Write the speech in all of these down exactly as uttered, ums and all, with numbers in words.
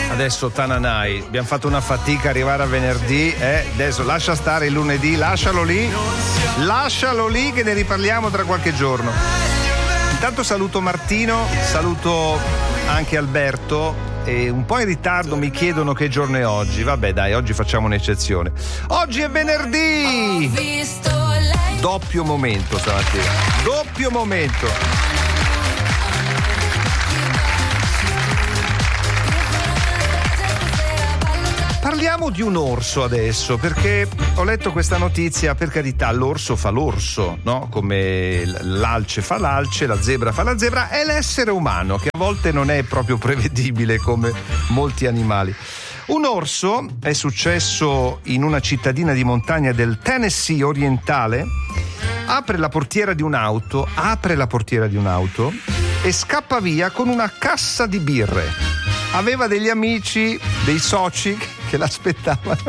Adesso Tananai, abbiamo fatto una fatica arrivare a venerdì, eh? Adesso lascia stare il lunedì, lascialo lì, lascialo lì che ne riparliamo tra qualche giorno. Intanto saluto Martino, saluto anche Alberto e un po' in ritardo mi chiedono che giorno è oggi. Vabbè dai, oggi facciamo un'eccezione. Oggi è venerdì! Doppio momento stamattina, doppio momento. Parliamo di un orso adesso, perché ho letto questa notizia. Per carità, l'orso fa l'orso, no? Come l'alce fa l'alce, la zebra fa la zebra, è l'essere umano che a volte non è proprio prevedibile come molti animali. Un orso, è successo in una cittadina di montagna del Tennessee orientale, apre la portiera di un'auto, apre la portiera di un'auto e scappa via con una cassa di birre. Aveva degli amici, dei soci che l'aspettavano.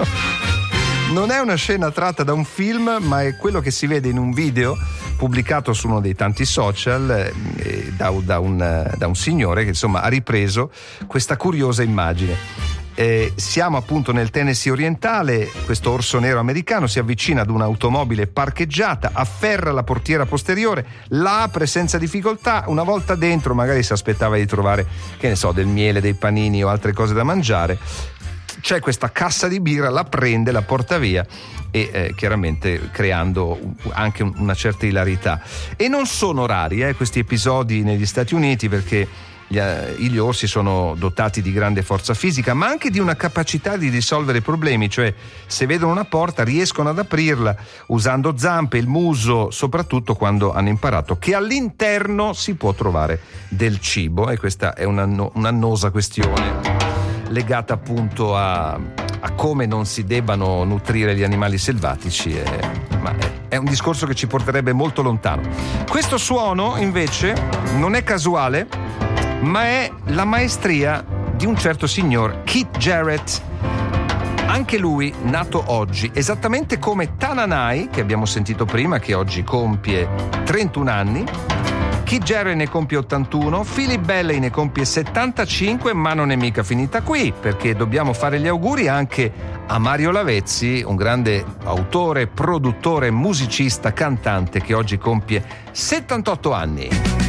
Non è una scena tratta da un film, ma è quello che si vede in un video pubblicato su uno dei tanti social eh, da, da, un, da un signore che insomma ha ripreso questa curiosa immagine. Eh, siamo appunto nel Tennessee orientale. Questo orso nero americano si avvicina ad un'automobile parcheggiata, afferra la portiera posteriore, la apre senza difficoltà. Una volta dentro magari si aspettava di trovare, che ne so, del miele, dei panini o altre cose da mangiare. C'è questa cassa di birra, la prende, la porta via e eh, chiaramente creando anche una certa ilarità. E non sono rari eh, questi episodi negli Stati Uniti, perché Gli, gli orsi sono dotati di grande forza fisica, ma anche di una capacità di risolvere problemi, cioè se vedono una porta riescono ad aprirla usando zampe, il muso, soprattutto quando hanno imparato che all'interno si può trovare del cibo. E questa è una, un'annosa questione legata appunto a, a come non si debbano nutrire gli animali selvatici, eh, ma è, è un discorso che ci porterebbe molto lontano. Questo suono invece non è casuale, ma è la maestria di un certo signor Keith Jarrett. Anche lui nato oggi, esattamente come Tananai, che abbiamo sentito prima, che oggi compie trentuno anni. Keith Jarrett ne compie ottantuno, Philip Bailey ne compie settantacinque, ma non è mica finita qui, perché dobbiamo fare gli auguri anche a Mario Lavezzi, un grande autore, produttore, musicista, cantante che oggi compie settantotto anni.